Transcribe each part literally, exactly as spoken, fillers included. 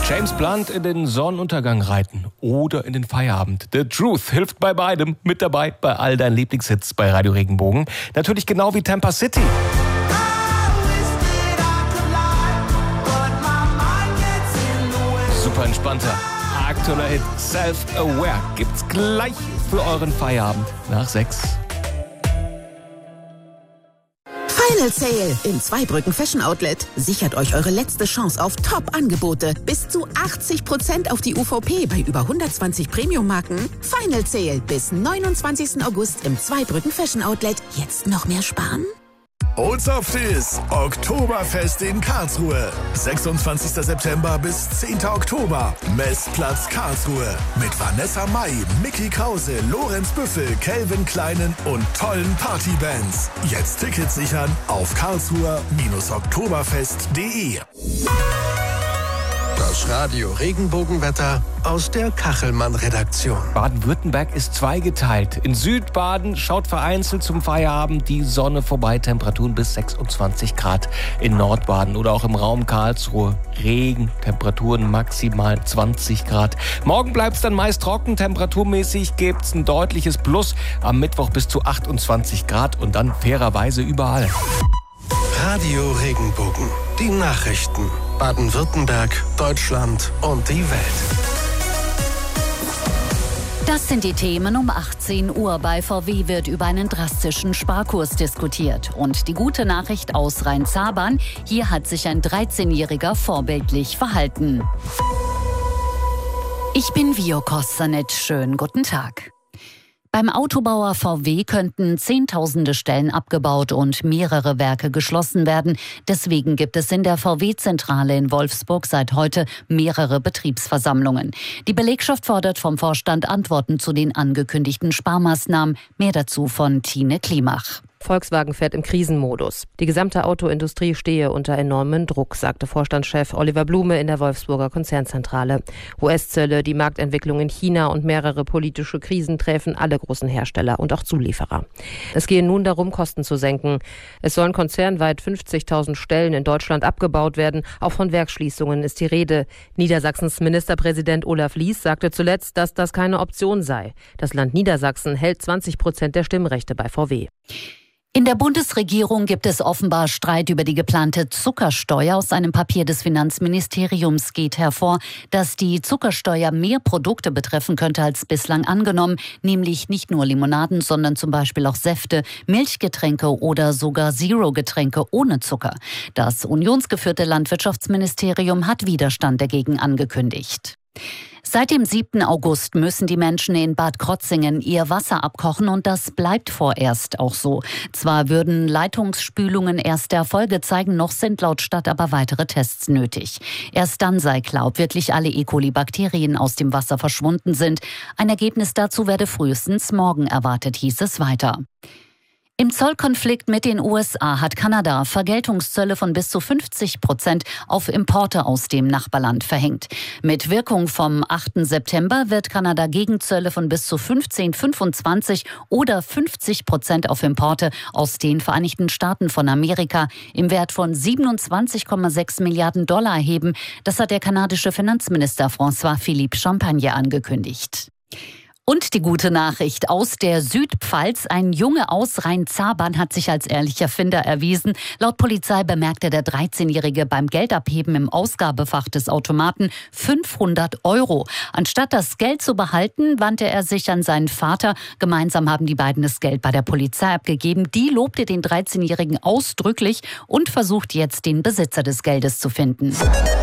James Blunt in den Sonnenuntergang reiten oder in den Feierabend. The Truth hilft bei beidem. Mit dabei bei all deinen Lieblingshits bei Radio Regenbogen. Natürlich genau wie Tampa City. Super entspannter, aktueller Hit. Self-Aware gibt's gleich für euren Feierabend nach sechs. Final Sale im Zweibrücken Fashion Outlet. Sichert euch eure letzte Chance auf Top-Angebote. Bis zu achtzig Prozent auf die U V P bei über hundertzwanzig Premium-Marken. Final Sale bis neunundzwanzigsten August im Zweibrücken Fashion Outlet. Jetzt noch mehr sparen? Olds of This Oktoberfest in Karlsruhe. sechsundzwanzigsten September bis zehnten Oktober. Messplatz Karlsruhe. Mit Vanessa Mai, Mickey Krause, Lorenz Büffel, Calvin Kleinen und tollen Partybands. Jetzt Tickets sichern auf karlsruher Oktoberfest punkt de. Das Radio Regenbogenwetter aus der Kachelmann-Redaktion. Baden-Württemberg ist zweigeteilt. In Südbaden schaut vereinzelt zum Feierabend die Sonne vorbei. Temperaturen bis sechsundzwanzig Grad. In Nordbaden oder auch im Raum Karlsruhe Regen. Temperaturen maximal zwanzig Grad. Morgen bleibt es dann meist trocken. Temperaturmäßig gibt es ein deutliches Plus. Am Mittwoch bis zu achtundzwanzig Grad und dann fairerweise überall. Radio Regenbogen. Die Nachrichten. Baden-Württemberg, Deutschland und die Welt. Das sind die Themen um achtzehn Uhr. Bei V W wird über einen drastischen Sparkurs diskutiert. Und die gute Nachricht aus Rhein-Zabern: Hier hat sich ein dreizehnjähriger vorbildlich verhalten. Ich bin Vio Kostanet. Schönen guten Tag. Beim Autobauer V W könnten Zehntausende Stellen abgebaut und mehrere Werke geschlossen werden. Deswegen gibt es in der V W-Zentrale in Wolfsburg seit heute mehrere Betriebsversammlungen. Die Belegschaft fordert vom Vorstand Antworten zu den angekündigten Sparmaßnahmen. Mehr dazu von Tine Klimach. Volkswagen fährt im Krisenmodus. Die gesamte Autoindustrie stehe unter enormem Druck, sagte Vorstandschef Oliver Blume in der Wolfsburger Konzernzentrale. U S-Zölle, die Marktentwicklung in China und mehrere politische Krisen treffen alle großen Hersteller und auch Zulieferer. Es gehe nun darum, Kosten zu senken. Es sollen konzernweit fünfzigtausend Stellen in Deutschland abgebaut werden. Auch von Werksschließungen ist die Rede. Niedersachsens Ministerpräsident Olaf Lies sagte zuletzt, dass das keine Option sei. Das Land Niedersachsen hält zwanzig Prozent der Stimmrechte bei V W. In der Bundesregierung gibt es offenbar Streit über die geplante Zuckersteuer. Aus einem Papier des Finanzministeriums geht hervor, dass die Zuckersteuer mehr Produkte betreffen könnte als bislang angenommen, nämlich nicht nur Limonaden, sondern zum Beispiel auch Säfte, Milchgetränke oder sogar Zero-Getränke ohne Zucker. Das unionsgeführte Landwirtschaftsministerium hat Widerstand dagegen angekündigt. Seit dem siebten August müssen die Menschen in Bad Krotzingen ihr Wasser abkochen und das bleibt vorerst auch so. Zwar würden Leitungsspülungen erste Erfolge zeigen, noch sind laut Stadt aber weitere Tests nötig. Erst dann sei klar, ob wirklich alle E. coli-Bakterien aus dem Wasser verschwunden sind. Ein Ergebnis dazu werde frühestens morgen erwartet, hieß es weiter. Im Zollkonflikt mit den U S A hat Kanada Vergeltungszölle von bis zu fünfzig Prozent auf Importe aus dem Nachbarland verhängt. Mit Wirkung vom achten September wird Kanada Gegenzölle von bis zu fünfzehn, fünfundzwanzig oder fünfzig Prozent auf Importe aus den Vereinigten Staaten von Amerika im Wert von siebenundzwanzig Komma sechs Milliarden Dollar erheben. Das hat der kanadische Finanzminister François-Philippe Champagne angekündigt. Und die gute Nachricht aus der Südpfalz: Ein Junge aus Rhein-Zabern hat sich als ehrlicher Finder erwiesen. Laut Polizei bemerkte der dreizehnjährige beim Geldabheben im Ausgabefach des Automaten fünfhundert Euro. Anstatt das Geld zu behalten, wandte er sich an seinen Vater. Gemeinsam haben die beiden das Geld bei der Polizei abgegeben. Die lobte den dreizehnjährigen ausdrücklich und versucht jetzt, den Besitzer des Geldes zu finden.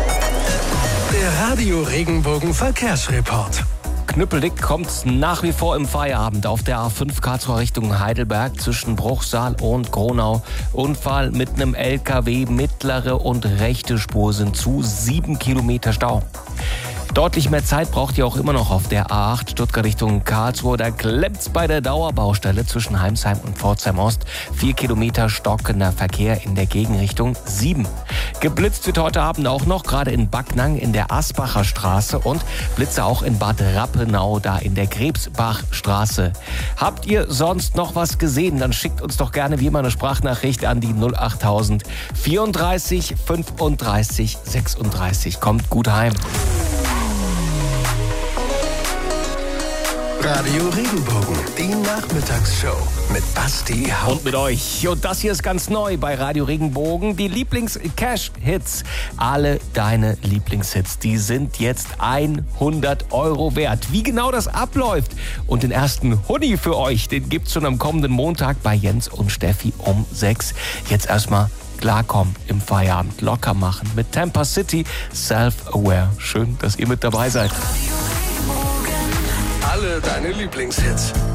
Der Radio Regenbogen Verkehrsreport. Knüppeldick kommt's nach wie vor im Feierabend auf der A fünf Karlsruhe Richtung Heidelberg zwischen Bruchsal und Gronau. Unfall mit einem L K W, mittlere und rechte Spur sind zu, sieben Kilometer Stau. Deutlich mehr Zeit braucht ihr auch immer noch auf der A acht Stuttgart Richtung Karlsruhe. Da klemmt's bei der Dauerbaustelle zwischen Heimsheim und Pforzheim Ost. Vier Kilometer stockender Verkehr in der Gegenrichtung sieben. Geblitzt wird heute Abend auch noch, gerade in Backnang in der Asbacher Straße und Blitze auch in Bad Rappenau, da in der Krebsbachstraße. Habt ihr sonst noch was gesehen? Dann schickt uns doch gerne wie immer eine Sprachnachricht an die null achttausend vierunddreißig fünfunddreißig sechsunddreißig. Kommt gut heim. Radio Regenbogen, die Nachmittagsshow mit Basti Haupt. Und mit euch. Und das hier ist ganz neu bei Radio Regenbogen. Die Lieblings-Cash-Hits. Alle deine Lieblingshits, die sind jetzt hundert Euro wert. Wie genau das abläuft und den ersten Hoodie für euch, den gibt's schon am kommenden Montag bei Jens und Steffi um sechs. Jetzt erstmal klarkommen im Feierabend. Locker machen mit Tampa City Self-Aware. Schön, dass ihr mit dabei seid. Alle deine Lieblingshits.